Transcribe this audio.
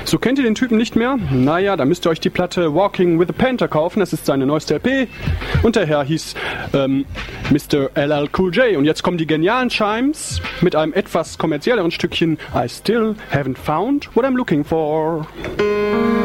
So, kennt ihr den Typen nicht mehr? Naja, da müsst ihr euch die Platte Walking with the Panther kaufen. Das ist seine neueste LP. Und der Herr hieß Mr. LL Cool J. Und jetzt kommen die genialen Chimes mit einem etwas kommerzielleren Stückchen I Still Haven't Found What I'm Looking For.